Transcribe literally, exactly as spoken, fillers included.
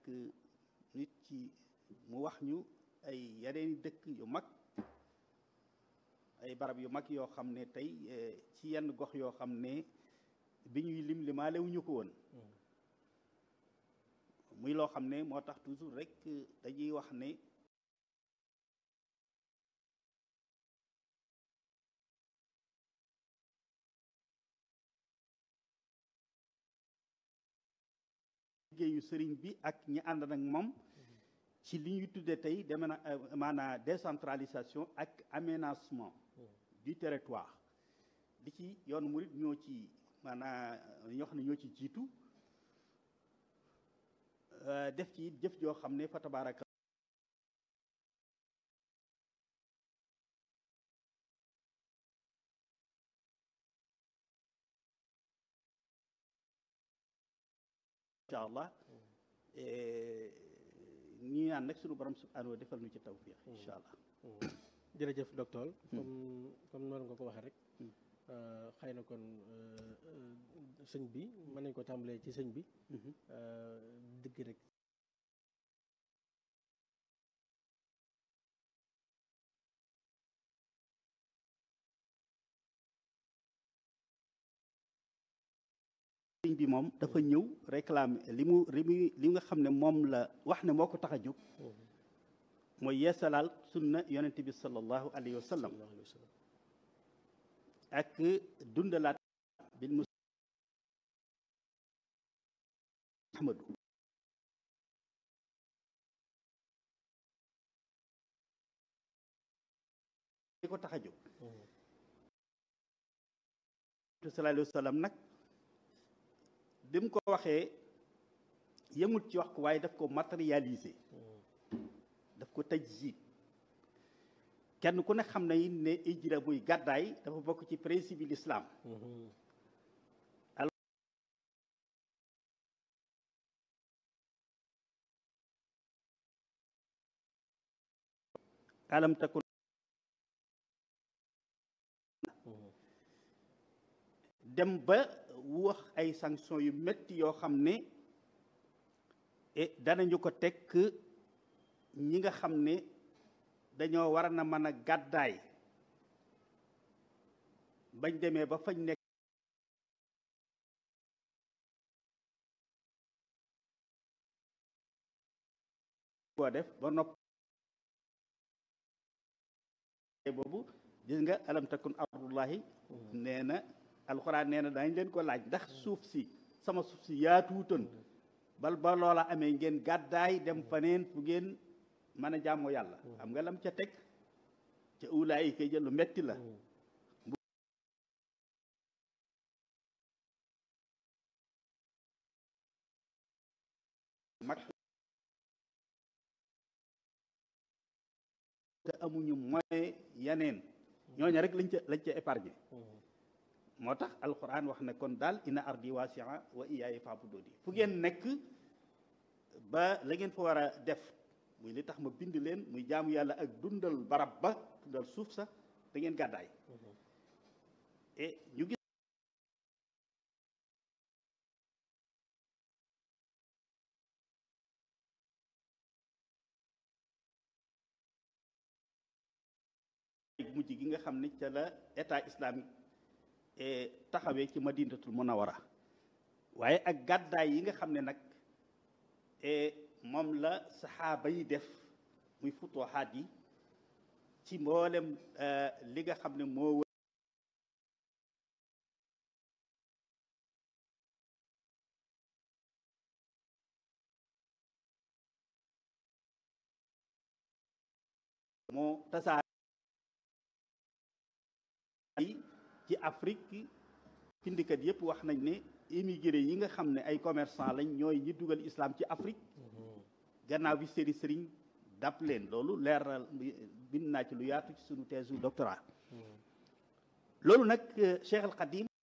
nit ci mu wax ñu ay yeneeni dëkk yu mag ay barab yu mag yoo xam ne tey ci yenn gox yoo xam ne bi ñuy lim limaale wuñu ko woon muy loo xam ne moo tax toujours rek dañuy wax ne liggéeyu sëriñ bi ak ñi ànd nag moom ci li ñuy tuddee tey deme na maanaam décentralisation ak aménagement du territoire di ci yoonu murit ñoo ci maanaam ñoo xam ne ñoo ci jiitu def ci jëf joo xam ne fa tabaraka incha allah ñi ñaan nag suñu borom subhanahu wa defal ñu ci tawfiq incha allah jërëjëf docteur comme comme noonu nga ko waxee rek xëy na kon sëñ bi mën nañ ko tàmbalee ci sëñ bi dëgg rek sëñ bi moom dafa ñëw réclamer li mu li nga xam ne moom la wax ne moo ko tax a jóg mooy yeesalaal sunna yonent bi sallallahu alayhi wa sallam ak dundalaat bil mus ahmadu li ko tax a jóg sallallahu alayhi wa sallam nag bi mu ko waxee yëmut ci wax ko waaye daf ko matérialiser daf ko tajjid kenn ku ne xam na yi ne hijra muy gàddaay dafa bokk ci principe yi l'islam alam takun dem ba wax ay sanctions yu metti yoo xam ne danañu ko teg ñi nga xam ne dañoo war na mën a gàddaay bañ demee ba fañ nekk koo def ba nopp boobu gis nga alam takun ardullahi nee na alxuraan nee na dañ leen ko laaj ndax suuf si sama suuf si yaatuutoon bal ba loola amee ngeen gàddaay dem faneen fu ngeen mën a jaamoo yàlla xam nga lam ca teg ca ulaay yi koy jël lu metti la mag te amuñu moyen yaneen ñooñu rek lañ ca lañ ca épargné moo tax alquran wax ne kon daal ina ardi wasia wa iyaaya fa'buduni fu ngeen nekk ba la ngeen fa war a def muy li tax ma bind leen muy jaamu yàlla ak dundal barab ba dundal suuf sax da ngeen gàddaay et ñu gis mujj gi nga xam ne ca la état islamique taxawee ci madinatul munawara waaye ak gàddaay yi nga xam ne nag moom la saxaaba yi def muy futuhaat yi ci mboolem li nga xam ne moo moo tasaar ci Afrique findikat yëpp wax nañ ne immigré yi nga xam ne ay commerçant lañ ñooy ñi dugal islam ci Afrique gannaaw bi sëri sëriñ dàpp leen loolu leeral bind naa ci lu yaatu ci sunu thèse doctorat loolu nag Cheikh al Khadim